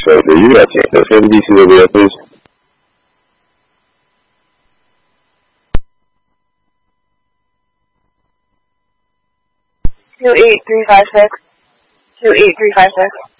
right there. You got Texas NBC over there, please. Two 8356. 28356.